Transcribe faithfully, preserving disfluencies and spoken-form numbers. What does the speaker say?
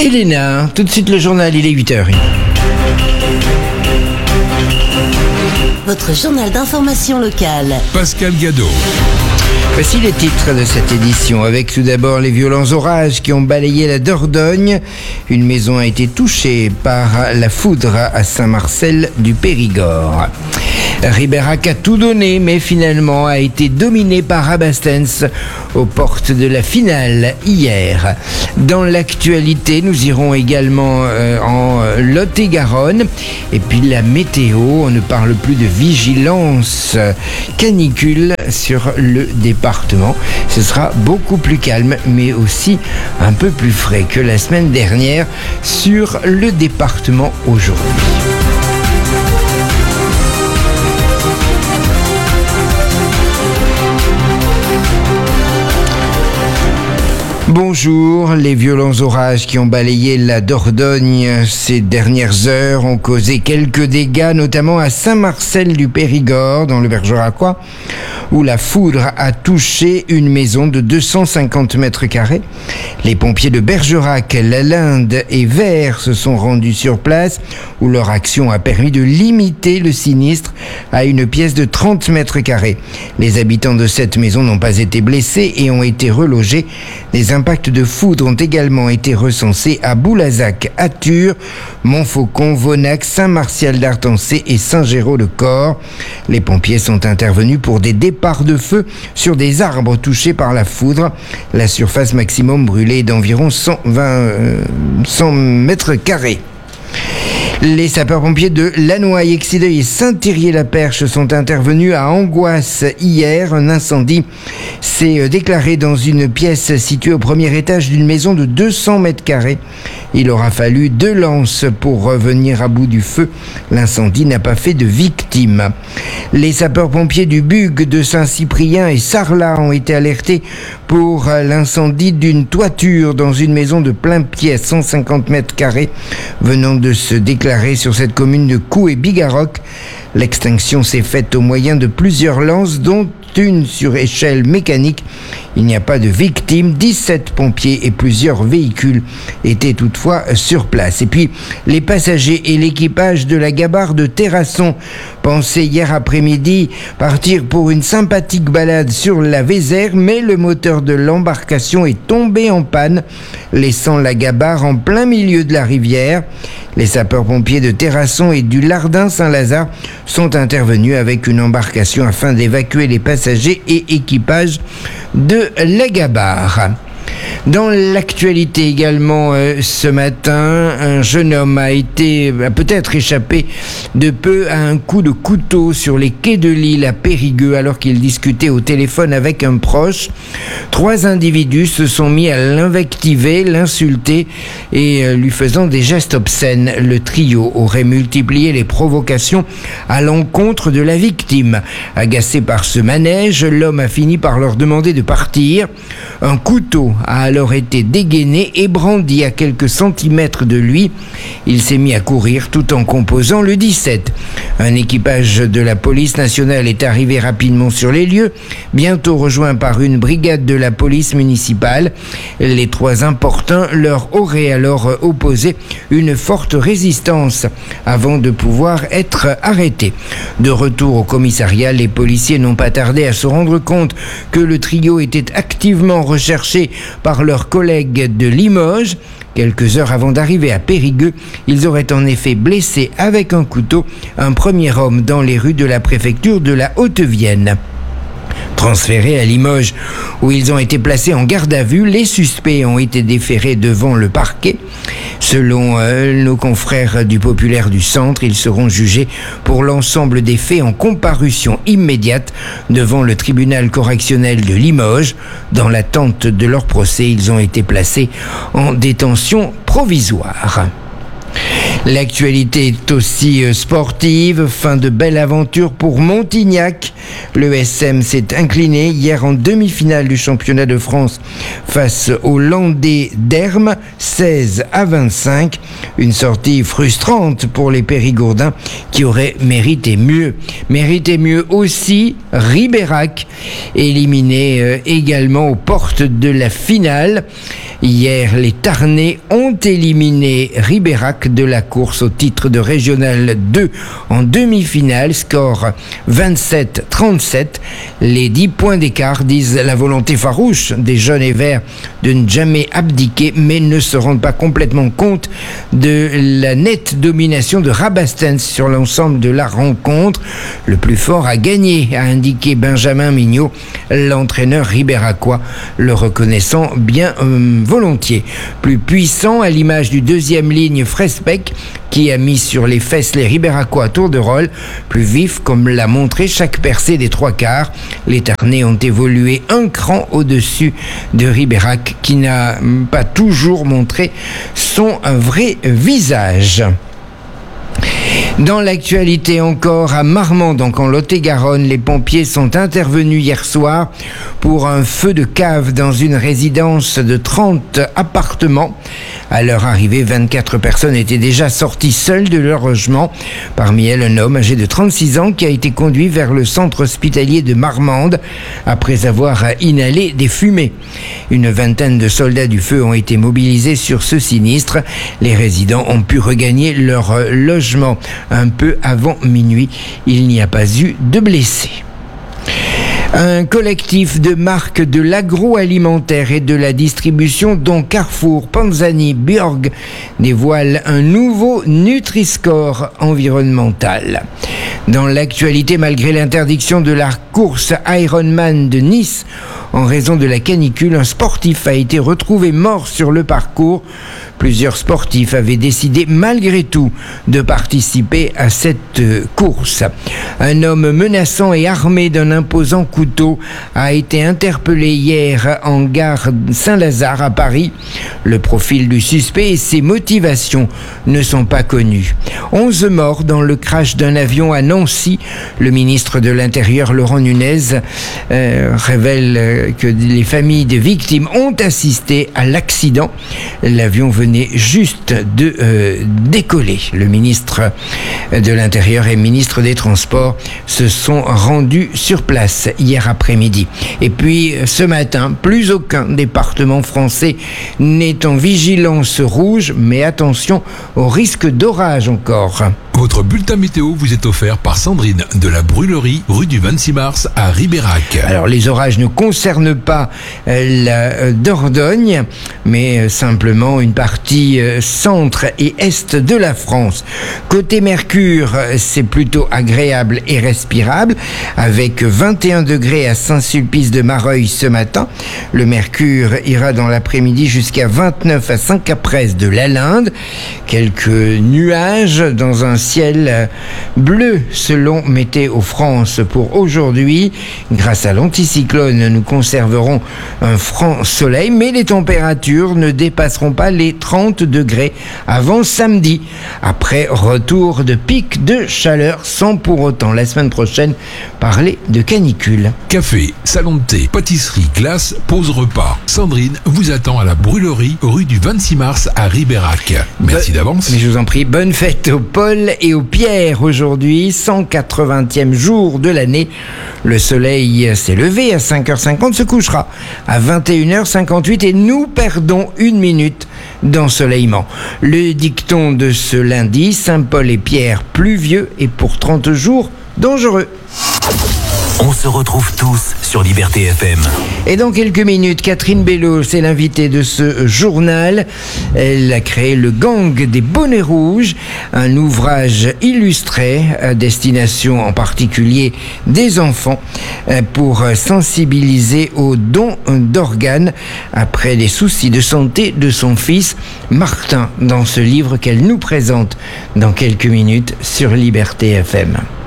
Elena, tout de suite le journal, il est huit heures. Votre journal d'information locale. Pascal Gadot. Voici les titres de cette édition, avec tout d'abord les violents orages qui ont balayé la Dordogne. Une maison a été touchée par la foudre à Saint-Marcel du Périgord. Ribérac a tout donné, mais finalement a été dominé par Rabastens aux portes de la finale hier. Dans l'actualité, nous irons également euh, en Lot-et-Garonne. Et puis la météo, on ne parle plus de vigilance canicule sur le département. Ce sera beaucoup plus calme, mais aussi un peu plus frais que la semaine dernière sur le département aujourd'hui. Bonjour, les violents orages qui ont balayé la Dordogne ces dernières heures ont causé quelques dégâts, notamment à Saint-Marcel du Périgord, dans le Bergeracois, où la foudre a touché une maison de deux cent cinquante mètres carrés. Les pompiers de Bergerac, La Linde et Vers se sont rendus sur place, où leur action a permis de limiter le sinistre à une pièce de trente mètres carrés. Les habitants de cette maison n'ont pas été blessés et ont été relogés. Les impacts de foudre ont également été recensés à Boulazac, Attur, Montfaucon, Vonac, Saint-Martial d'Artancé et Saint-Géraud-de-Corps. Les pompiers sont intervenus pour des départs de feu sur des arbres touchés par la foudre. La surface maximum brûlée est d'environ cent vingt, euh, cent mètres carrés. Les sapeurs-pompiers de Lannoy, Exideuil et Saint-Thirier-la-Perche sont intervenus à Angoisse hier. Un incendie s'est déclaré dans une pièce située au premier étage d'une maison de deux cents mètres carrés. Il aura fallu deux lances pour revenir à bout du feu. L'incendie n'a pas fait de victimes. Les sapeurs-pompiers du Bug de Saint-Cyprien et Sarlat ont été alertés pour l'incendie d'une toiture dans une maison de plain-pied à cent cinquante mètres carrés venant de se déclarer sur cette commune de Coux et Bigarroc. L'extinction s'est faite au moyen de plusieurs lances, dont une sur échelle mécanique. Il n'y a pas de victimes. dix-sept pompiers et plusieurs véhicules étaient toutefois sur place. Et puis, les passagers et l'équipage de la gabarre de Terrasson pensaient hier après-midi partir pour une sympathique balade sur la Vézère, mais le moteur de l'embarcation est tombé en panne, laissant la gabarre en plein milieu de la rivière. Les sapeurs-pompiers de Terrasson et du Lardin-Saint-Lazare sont intervenus avec une embarcation afin d'évacuer les passagers et équipages de la gabarre. Dans l'actualité également, euh, ce matin, un jeune homme a été, a peut-être échappé de peu à un coup de couteau sur les quais de l'île à Périgueux alors qu'il discutait au téléphone avec un proche. Trois individus se sont mis à l'invectiver, l'insulter et euh, lui faisant des gestes obscènes. Le trio aurait multiplié les provocations à l'encontre de la victime. Agacé par ce manège, l'homme a fini par leur demander de partir. Un couteau a alors été dégainé et brandi à quelques centimètres de lui. Il s'est mis à courir tout en composant le dix-sept. Un équipage de la police nationale est arrivé rapidement sur les lieux, bientôt rejoint par une brigade de la police municipale. Les trois importuns leur auraient alors opposé une forte résistance avant de pouvoir être arrêtés. De retour au commissariat, les policiers n'ont pas tardé à se rendre compte que le trio était activement recherché par leurs collègues de Limoges. Quelques heures avant d'arriver à Périgueux, ils auraient en effet blessé avec un couteau un premier homme dans les rues de la préfecture de la Haute-Vienne. Transférés à Limoges, où ils ont été placés en garde à vue, les suspects ont été déférés devant le parquet. Selon euh, nos confrères du Populaire du Centre, ils seront jugés pour l'ensemble des faits en comparution immédiate devant le tribunal correctionnel de Limoges. Dans l'attente de leur procès, ils ont été placés en détention provisoire. L'actualité est aussi sportive. Fin de belle aventure pour Montignac. Le S M s'est incliné hier en demi-finale du championnat de France face aux Landais d'Hermes, seize à vingt-cinq. Une sortie frustrante pour les Périgourdins qui auraient mérité mieux. Mérité mieux aussi Ribérac, éliminé euh, également aux portes de la finale. Hier, les Tarnais ont éliminé Ribérac de la course au titre de Régional deux en demi-finale, score vingt-sept trente-sept. Les dix points d'écart disent la volonté farouche des jaunes et verts de ne jamais abdiquer, mais ne se rendent pas complètement compte de la nette domination de Rabastens sur l'ensemble de la rencontre. Le plus fort a gagné, a indiqué Benjamin Mignot, l'entraîneur ribéracois, le reconnaissant bien euh, volontiers. Plus puissant à l'image du deuxième ligne Frespec, qui a mis sur les fesses les Ribéracois à tour de rôle, plus vif comme l'a montré chaque percée des trois quarts. Les Tarnais ont évolué un cran au-dessus de Ribérac, qui n'a pas toujours montré son vrai visage. Dans l'actualité encore, à Marmande, donc en Lot-et-Garonne, les pompiers sont intervenus hier soir pour un feu de cave dans une résidence de trente appartements. À leur arrivée, vingt-quatre personnes étaient déjà sorties seules de leur logement. Parmi elles, un homme âgé de trente-six ans qui a été conduit vers le centre hospitalier de Marmande après avoir inhalé des fumées. Une vingtaine de soldats du feu ont été mobilisés sur ce sinistre. Les résidents ont pu regagner leur logement un peu avant minuit. Il n'y a pas eu de blessés. Un collectif de marques de l'agroalimentaire et de la distribution, dont Carrefour, Panzani, Björg, dévoile un nouveau Nutri-Score environnemental. Dans l'actualité, malgré l'interdiction de la course Ironman de Nice, en raison de la canicule, un sportif a été retrouvé mort sur le parcours. Plusieurs sportifs avaient décidé malgré tout de participer à cette course. Un homme menaçant et armé d'un imposant couteau a été interpellé hier en gare Saint-Lazare à Paris. Le profil du suspect et ses motivations ne sont pas connus. Onze morts dans le crash d'un avion à Nancy. Le ministre de l'Intérieur, Laurent Nunez, euh, révèle que les familles des victimes ont assisté à l'accident. L'avion venait juste de euh, décoller. Le ministre de l'Intérieur et ministre des Transports se sont rendus sur place hier après-midi. Et puis ce matin, plus aucun département français n'est en vigilance rouge, mais attention au risque d'orage encore. Votre bulletin météo vous est offert par Sandrine de la Brûlerie, rue du vingt-six mars à Ribérac. Alors les orages ne concernent pas euh, la euh, Dordogne, mais euh, simplement une partie euh, centre et est de la France. Côté Mercure, euh, c'est plutôt agréable et respirable, avec vingt et un degrés à Saint-Sulpice-de-Mareuil ce matin. Le Mercure ira dans l'après-midi jusqu'à vingt-neuf à Saint-Caprès de l'Alinde. Quelques nuages dans un ciel bleu selon Météo France pour aujourd'hui. Grâce à l'anticyclone, nous conserverons un franc soleil, mais les températures ne dépasseront pas les trente degrés avant samedi. Après, retour de pic de chaleur sans pour autant la semaine prochaine parler de canicule. Café, salon de thé, pâtisserie, glace, pause repas. Sandrine vous attend à la Brûlerie, rue du vingt-six mars à Ribérac. Merci Be- d'avance. Mais je vous en prie, bonne fête au Paul et au Pierre aujourd'hui, cent quatre-vingtième jour de l'année. Le soleil s'est levé à cinq heures cinquante, se couchera à vingt et une heures cinquante-huit et nous perdons une minute d'ensoleillement. Le dicton de ce lundi, Saint-Paul et Pierre pluvieux et pour trente jours dangereux. On se retrouve tous sur Liberté F M. Et dans quelques minutes, Catherine Bello, c'est l'invitée de ce journal. Elle a créé le Gang des Bonnets Rouges, un ouvrage illustré à destination en particulier des enfants pour sensibiliser aux dons d'organes après les soucis de santé de son fils Martin dans ce livre qu'elle nous présente dans quelques minutes sur Liberté F M.